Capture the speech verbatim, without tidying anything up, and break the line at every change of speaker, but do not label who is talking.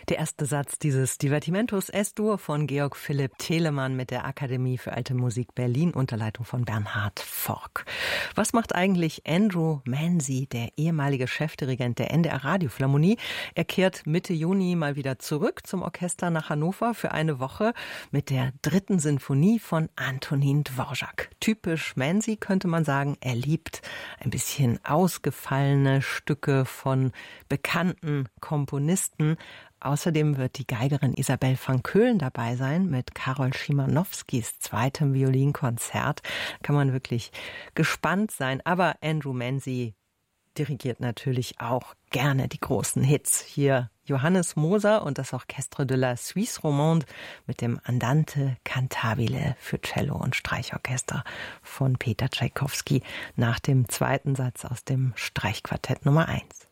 Der erste Satz dieses Divertimentos Es-Dur von Georg Philipp Telemann mit der Akademie für Alte Musik Berlin unter Leitung von Bernhard Forck. Was macht eigentlich Andrew Manzi, der ehemalige Chefdirigent der N D R Radiophilharmonie? Er kehrt Mitte Juni mal wieder zurück zum Orchester nach Hannover für eine Woche mit der dritten Sinfonie von Antonin Dvorak. Typisch Manzi könnte man sagen, er liebt ein bisschen ausgefallene Stücke von bekannten Komponisten. Außerdem wird die Geigerin Isabel van Keulen dabei sein mit Karol Szymanowskis zweitem Violinkonzert. Kann man wirklich gespannt sein. Aber Andrew Manzi dirigiert natürlich auch gerne die großen Hits. Hier Johannes Moser und das Orchestre de la Suisse Romande mit dem Andante Cantabile für Cello und Streichorchester von Peter Tschaikowski nach dem zweiten Satz aus dem Streichquartett Nummer eins.